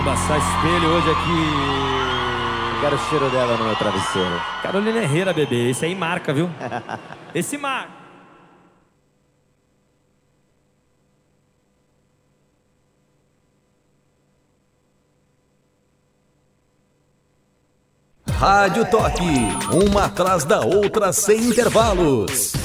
Embaçar espelho hoje aqui. Quero o cheiro dela no meu travesseiro. Carolina Herrera, bebê. Esse aí marca, viu? Esse marca. Rádio Toque, uma atrás da outra sem intervalos.